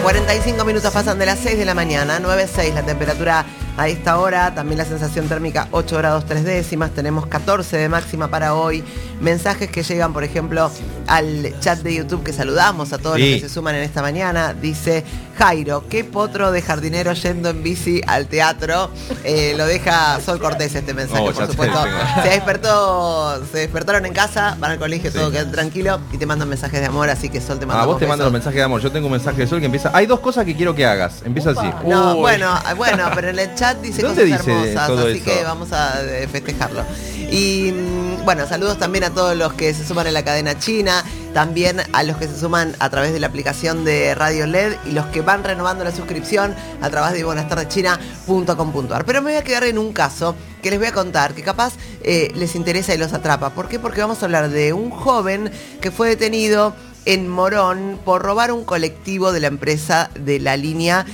45 minutos pasan de las 6 de la mañana, 9:06 la temperatura a esta hora, también la sensación térmica 8 grados 3 décimas, tenemos 14 de máxima para hoy, mensajes que llegan por ejemplo al chat de YouTube que saludamos a todos los que se suman en esta mañana, dice Jairo, qué potro de jardinero yendo en bici al teatro, lo deja Sol Cortés este mensaje por supuesto, se despertaron en casa, van al colegio, todo queda tranquilo y te mandan mensajes de amor, así que Sol te manda vos te mandan los mensajes de amor, yo tengo un mensaje de Sol que empieza, hay dos cosas que quiero que hagas, empieza así. No, bueno, pero en el chat dice cosas hermosas, así eso? Que vamos a festejarlo. Y bueno, saludos también a todos los que se suman en la cadena china, también a los que se suman a través de la aplicación de Radio LED y los que van renovando la suscripción a través de buenastardechina.com.ar. Pero me voy a quedar en un caso que les voy a contar, que capaz les interesa y los atrapa. ¿Por qué? Porque vamos a hablar de un joven que fue detenido en Morón por robar un colectivo de la empresa de la línea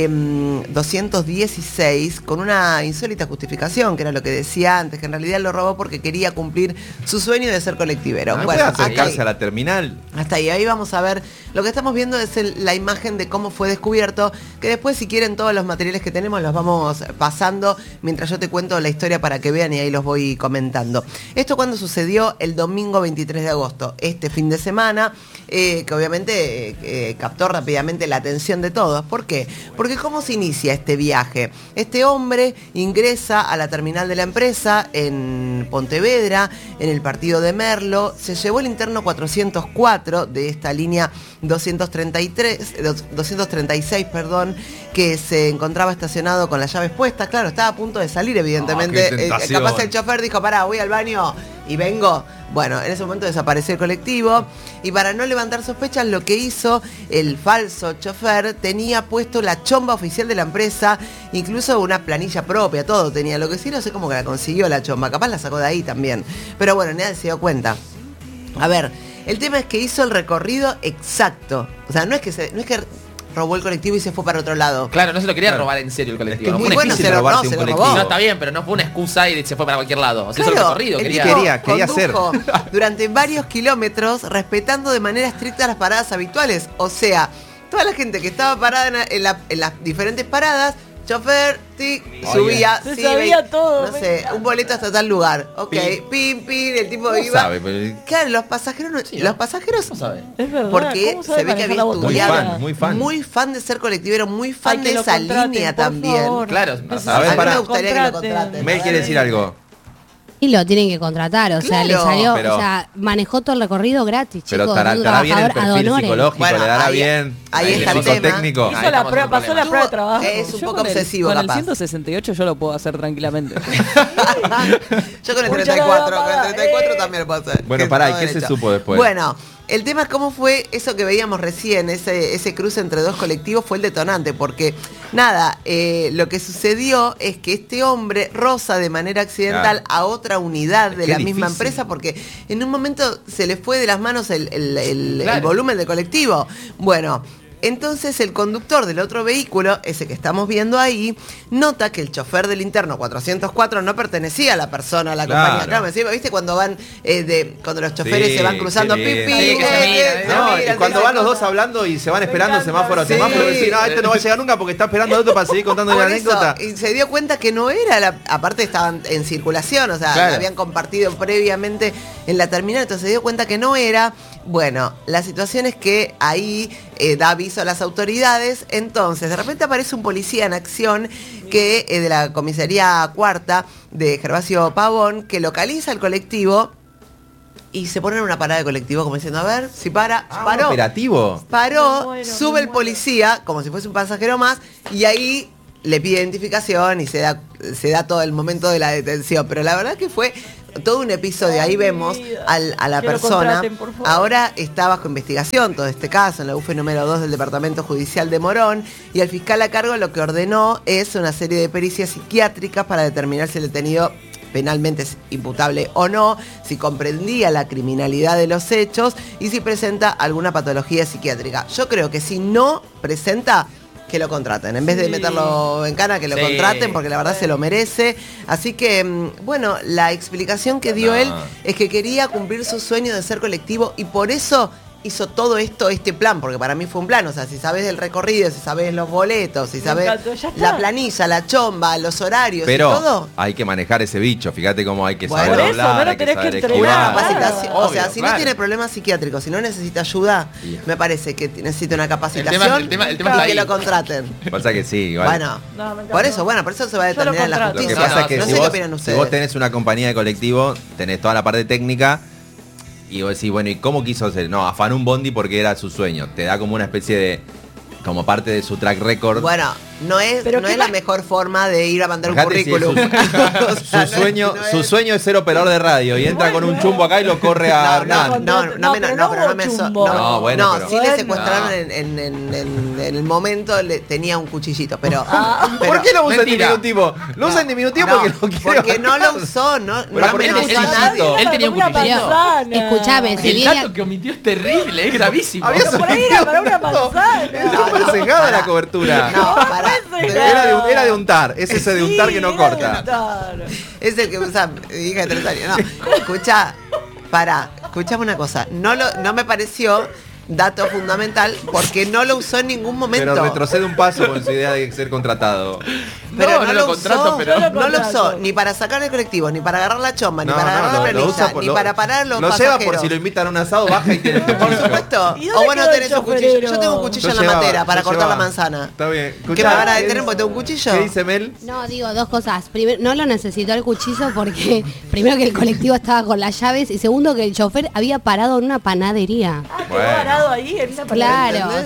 216 con una insólita justificación, que era lo que decía antes, que en realidad lo robó porque quería cumplir su sueño de ser colectivero. ¿No puede acercarse a la terminal? Hasta ahí vamos a ver. Lo que estamos viendo es la imagen de cómo fue descubierto, que después si quieren todos los materiales que tenemos los vamos pasando mientras yo te cuento la historia para que vean y ahí los voy comentando. Esto cuando sucedió el domingo 23 de agosto, este fin de semana, que obviamente captó rápidamente la atención de todos. ¿Por qué? Porque ¿cómo se inicia este viaje? Este hombre ingresa a la terminal de la empresa en Pontevedra, en el partido de Merlo, se llevó el interno 404 de esta línea 236, que se encontraba estacionado con las llaves puestas. Claro, estaba a punto de salir, evidentemente. Capaz el chofer dijo, pará, voy al baño y vengo. Bueno, en ese momento desapareció el colectivo y para no levantar sospechas lo que hizo el falso chofer, tenía puesto la chomba oficial de la empresa, incluso una planilla propia, todo tenía. Lo que sí no sé cómo que la consiguió la chomba, capaz la sacó de ahí también. Pero bueno, nadie se dio cuenta. A ver, el tema es que hizo el recorrido exacto. O sea, no es que robó el colectivo y se fue para otro lado. Claro, no se lo quería robar en serio el colectivo. Es que no muy difícil robarse un colectivo. No, está bien, pero no fue una excusa y se fue para cualquier lado. O sea, claro, hizo el recorrido. Quería hacer durante varios kilómetros, respetando de manera estricta las paradas habituales. O sea, toda la gente que estaba parada en las diferentes paradas, chofer, subía, se sabía todo. No sé, un boleto hasta tal lugar. Ok, pin, el tipo no iba. Sabe, pero... Claro, los pasajeros no saben. Es verdad. Porque se ve que había estudiado. Muy fan de ser colectivero, muy fan de esa línea también. Favor. Claro, a mí me gustaría que lo contraten. Mel quiere decir algo. Y lo tienen que contratar, o sea, le salió, pero, o sea, manejó todo el recorrido gratis, pero chicos. estará bien el perfil psicológico, bueno, le dará bien. Ahí está el tema. Técnico. Hizo la prueba, pasó la prueba de trabajo. Es un poco obsesivo, con capaz. el 168 yo lo puedo hacer tranquilamente. Yo con el 34 también lo puedo hacer. Bueno, pará, ¿y qué se supo después? Bueno, el tema es cómo fue eso que veíamos recién, ese cruce entre dos colectivos fue el detonante, porque nada, lo que sucedió es que este hombre roza de manera accidental a otra unidad de la misma empresa, porque en un momento se le fue de las manos el volumen del colectivo. Bueno, entonces el conductor del otro vehículo, ese que estamos viendo ahí, nota que el chofer del interno 404 no pertenecía a la persona, a la compañía. Claro, ¿viste cuando van cuando los choferes se van cruzando y cuando van los dos hablando y se van esperando semáforo a semáforo, y no, este no va a llegar nunca porque está esperando otro para seguir contando la anécdota. Y se dio cuenta que no era aparte estaban en circulación, o sea, la habían compartido previamente en la terminal, entonces se dio cuenta que no era. Bueno, la situación es que ahí da aviso a las autoridades, entonces de repente aparece un policía en acción que de la comisaría cuarta de Gervasio Pavón, que localiza el colectivo y se pone en una parada de colectivo como diciendo, a ver, si paró. ¿Operativo? Paró, sube el policía como si fuese un pasajero más y ahí le pide identificación y se da todo el momento de la detención, pero la verdad que fue todo un episodio. Ahí vemos a la persona. Ahora está bajo investigación todo este caso en la UFE número 2 del Departamento Judicial de Morón, y el fiscal a cargo lo que ordenó es una serie de pericias psiquiátricas para determinar si el detenido penalmente es imputable o no, si comprendía la criminalidad de los hechos y si presenta alguna patología psiquiátrica. Yo creo que si no presenta, que lo contraten. En vez de meterlo en cana, que lo contraten, porque la verdad se lo merece. Así que, bueno, la explicación que dio él es que quería cumplir su sueño de ser colectivo y por eso hizo todo esto, este plan, porque para mí fue un plan, o sea, si sabes del recorrido, si sabes los boletos, si sabes la planilla, la chomba, los horarios pero y todo. hay que manejar ese bicho, fíjate cómo hay que Bueno, saber por eso, hablar, no lo hay que tenés que saber entrenar. esquivar. Capacitación, o sea, Obvio, si claro. no tiene problemas psiquiátricos, si no necesita ayuda, me parece que necesita una capacitación el tema y está que ahí. lo contraten. Pasa que sí, igual. Bueno, No, me encanta. por eso se va a Yo lo determinar en la contrato. Lo que justicia. pasa es que no si, sé qué vos, opinan si ustedes. vos tenés una compañía de colectivo, tenés toda la parte técnica y vos decís, bueno, ¿y cómo quiso hacer? No, afanó un bondi porque era su sueño. Te da como una especie de, como parte de su track record. Bueno, no es, Pero no qué es la más- mejor forma de ir a mandar un Fíjate si es currículum. O sea, Su sueño, no su es- sueño es ser operador de radio y entra con un chumbo acá y lo corre a Hernán. pero no hubo chumbo. No, bueno, no, pero- sí le Bueno. secuestraron en el momento, tenía un cuchillito, pero... ¿Por qué lo usa en Mentira. diminutivo? Lo usa en diminutivo no, porque lo quiere porque no bajar. lo usó, no Pero ¿por qué amenazó tiene a nadie. cuchillito? Él tenía un Una cuchillito. manzana. Escuchame, si El viene dato que omitió es terrible, es gravísimo. Había Por ahí era para una sostenido. manzana. Súper sesgada la cobertura. No, pará. Era de untar, es ese de untar que no corta. Es el que usa mi hija de 3 años. No, escucha, escuchame una cosa. No me pareció dato fundamental porque no lo usó en ningún momento. Pero retrocede un paso con su idea de ser contratado. Pero No, no lo contrato, usó, pero- no lo usó contrato. ni para sacar el colectivo, ni para agarrar la chomba, ni No, para no, agarrar la lo usa planilla, por- ni lo- para parar los Lo pasajeros. lleva por si lo invitan a un asado, baja y tiene el Por cuchillo. supuesto. ¿Y O dónde vos no quedó el tenés un cuchillo. choferero? Yo tengo un cuchillo en la llevaba, matera para yo cortar la llevaba. manzana. Está bien. ¿Qué me van a detener porque tengo un cuchillo? ¿Qué dice Mel? No, digo dos cosas. Primero, no lo necesitó el cuchillo porque primero que el colectivo estaba con las llaves y segundo que el chofer había parado en una panadería. Quedó parado ahí en esa Claro, ¿entendés? o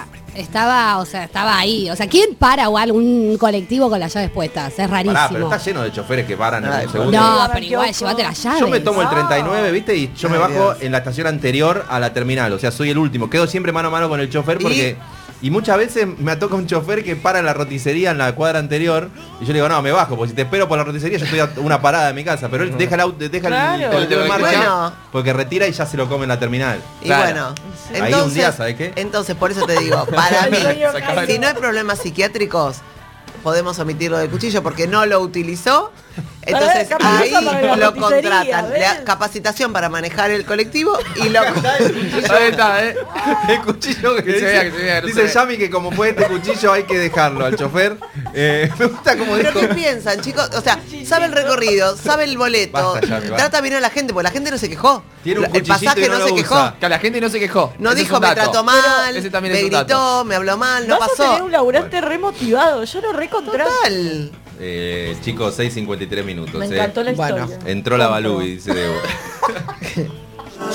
sea, estaba ahí. O sea, ¿quién para igual un colectivo con las llaves puestas? Es rarísimo. Pará, pero está lleno de choferes que paran en Ay, un segundo. No, pero igual, llévate las llaves. Yo me tomo el 39, ¿viste? Y yo me Ay, bajo Dios. en la estación anterior a la terminal. O sea, soy el último. Quedo siempre mano a mano con el chofer porque... Y muchas veces me toca un chofer que para en la roticería en la cuadra anterior. Y yo le digo, no, me bajo, porque si te espero por la roticería yo estoy a una parada de mi casa. Pero él deja el Claro. colectivo en marcha Bueno. porque retira y ya se lo come en la terminal. Y Claro. bueno, Ahí entonces, un día, ¿sabes qué? Entonces, por eso te digo, para mí, Se acaba si no hay problemas psiquiátricos, podemos omitirlo del cuchillo porque no lo utilizó. Entonces Para ahí para la lo roticería, contratan. Le ¿ves? da capacitación para manejar el colectivo y lo Ahí está, El cuchillo que Que se dice, vea, que se vea, que no dice se vea. Yami que como fue este cuchillo hay que dejarlo al chofer. Me gusta como ¿Pero dijo. qué piensan, chicos? O sea, sabe el recorrido, sabe el boleto, Basta, Yami, basta. trata bien a la gente, porque la gente no se quejó. Tiene un El cuchillito pasaje y no no lo se usa. quejó. Que la gente no se quejó. No Ese es dijo un me dato. trató mal, Ese también me es un dato. gritó, me habló mal, no Vas a pasó. tener un laburante remotivado. Yo lo recontrato. Total. Chicos, 6:53 minutos. Me encantó la Bueno. historia. Entró la Compro. Balú y dice Debo.